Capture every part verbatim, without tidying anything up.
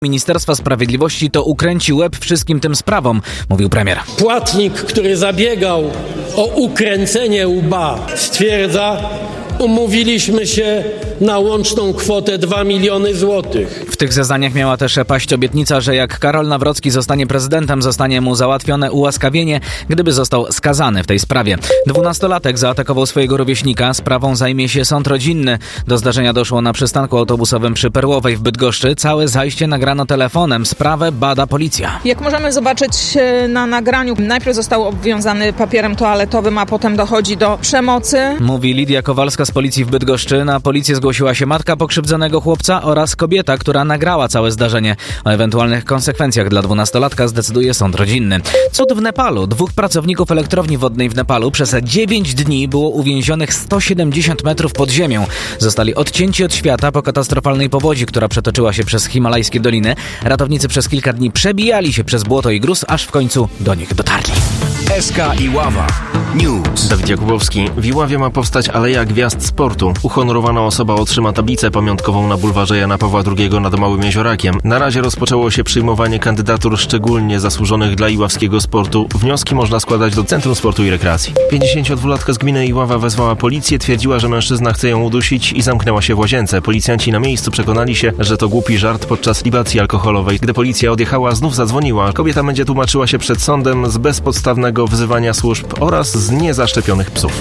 Ministerstwa Sprawiedliwości to ukręci łeb wszystkim tym sprawom, mówił premier. Płatnik, który zabiegał o ukręcenie łba, stwierdza: umówiliśmy się na łączną kwotę dwa miliony złotych. W tych zeznaniach miała też paść obietnica, że jak Karol Nawrocki zostanie prezydentem, zostanie mu załatwione ułaskawienie, gdyby został skazany w tej sprawie. Dwunastolatek zaatakował swojego rówieśnika. Sprawą zajmie się sąd rodzinny. Do zdarzenia doszło na przystanku autobusowym przy Perłowej w Bydgoszczy. Całe zajście nagrano telefonem. Sprawę bada policja. Jak możemy zobaczyć na nagraniu, najpierw został obwiązany papierem toaletowym, a potem dochodzi do przemocy. Mówi Lidia Kowalska z policji w Bydgoszczy. Na policję zgłosiła się matka pokrzywdzonego chłopca oraz kobieta, która nagrała całe zdarzenie. O ewentualnych konsekwencjach dla dwunastolatka zdecyduje sąd rodzinny. Cud w Nepalu. Dwóch pracowników elektrowni wodnej w Nepalu przez dziewięć dni było uwięzionych sto siedemdziesiąt metrów pod ziemią. Zostali odcięci od świata po katastrofalnej powodzi, która przetoczyła się przez himalajskie doliny. Ratownicy przez kilka dni przebijali się przez błoto i gruz, aż w końcu do nich dotarli. S K Iława News. Dawid Jakubowski. W Iławie ma powstać Aleja Gwiazd Sportu. Uhonorowana osoba otrzyma tablicę pamiątkową na bulwarze Jana Pawła drugiego nad Małym Jeziorakiem. Na razie rozpoczęło się przyjmowanie kandydatur szczególnie zasłużonych dla iławskiego sportu. Wnioski można składać do Centrum Sportu i Rekreacji. pięćdziesięciodwulatka z gminy Iława wezwała policję, twierdziła, że mężczyzna chce ją udusić i zamknęła się w łazience. Policjanci na miejscu przekonali się, że to głupi żart podczas libacji alkoholowej. Gdy policja odjechała, znów zadzwoniła. Kobieta będzie tłumaczyła się przed sądem z bezpodstawnego wzywania służb oraz z niezaszczepionych psów.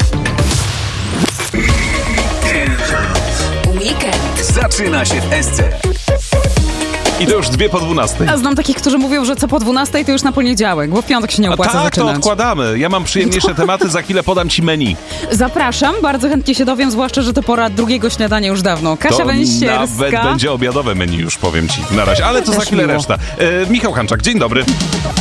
Weekend zaczyna się w S C. I to już dwie po dwunastej. A znam takich, którzy mówią, że co po dwunastej to już na poniedziałek, bo w piątek się nie opłaca A tak, zaczynać. to odkładamy. Ja mam przyjemniejsze tematy, za chwilę podam ci menu. Zapraszam, bardzo chętnie się dowiem, zwłaszcza, że to pora drugiego śniadania już dawno. Kasia to Węsierska. Nawet będzie obiadowe menu, już powiem ci na razie, ale to Też za chwilę miło. reszta. E, Michał Hanczak, dzień dobry.